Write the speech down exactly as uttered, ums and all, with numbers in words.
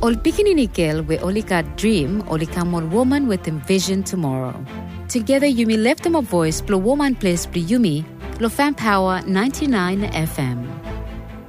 Ol pikinini girl we olika dream, olika mon woman with envision tomorrow. Together Yumi left them a voice, blow woman place, blow Yumi, lo fan power ninety-nine F M.